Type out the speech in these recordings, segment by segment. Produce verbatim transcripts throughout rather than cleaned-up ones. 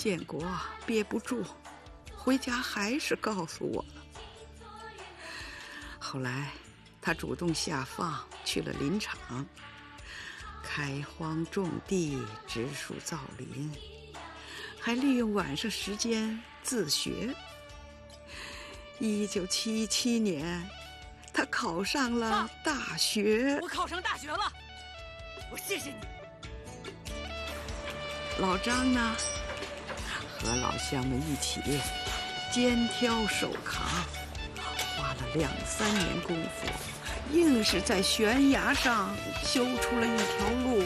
建国憋不住，回家还是告诉我了。后来他主动下放去了林场，开荒种地，植树造林，还利用晚上时间自学。一九七七年，他考上了大学。 我考上大学了，我谢谢你。 老张呢，和老乡们一起肩挑手扛，花了两三年功夫，硬是在悬崖上修出了一条路。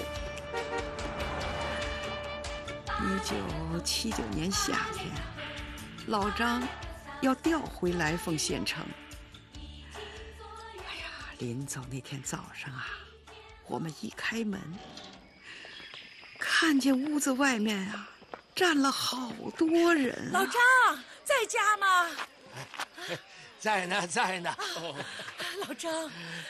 一九七九年夏天，老张要调回来凤县城。哎呀，临走那天早上啊，我们一开门，看见屋子外面啊站了好多人、啊。 老张在家吗？ 在呢，在呢。 哦、老张，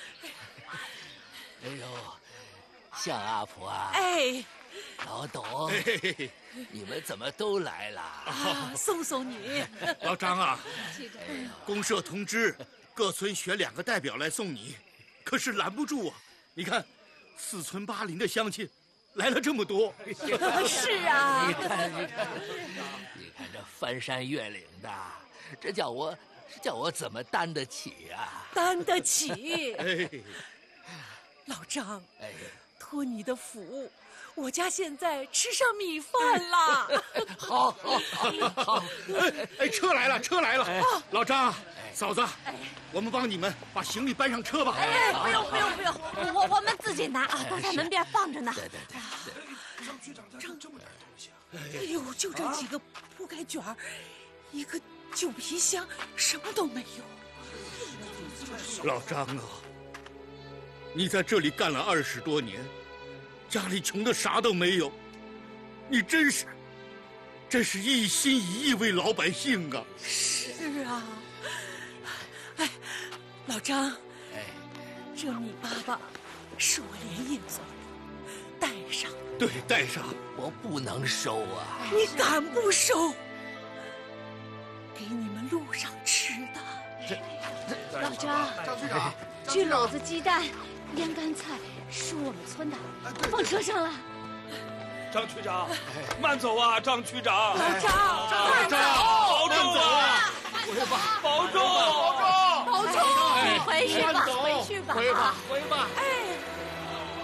哎呦，向阿婆啊！ 哎， 老董，哎、你们怎么都来了？ 啊，送送你。 老张啊，哎、公社通知各村选两个代表来送你，可是拦不住啊！你看，四村八邻的乡亲来了这么多。 是啊， 你看，你看，你看这翻山越岭的，这叫我。叫我怎么担得起啊？ 担得起！ 哎， 老张， 哎， 托你的福，我家现在吃上米饭了。 好，好，好，好！ 哎哎，车来了，车来了！哎、老张，嫂子，哎、我们帮你们把行李搬上车吧。 哎，不用，不用，不用，我我们自己拿啊，都在门边放着呢。 对对对。 张局长带了这么点东西啊！ 哎呦，就这几个铺盖卷儿，一个。旧皮箱，什么都没有。 老张啊，你在这里干了二十多年，家里穷的啥都没有，你真是，真是一心一意为老百姓啊！ 是啊，哎，老张， 哎， 这米粑粑是我连夜做的，带上。 对，带上。 我不能收啊！ 你敢不收？给你们路上吃的。 老张， 张局长， 这篓子鸡蛋、腌干菜是我们村的，放车上了。 张区长，慢走啊，张区长。 老张， 老张， 保重啊！ 保重， 保重， 保重，回去吧，回去吧， 回吧，回吧。 哎。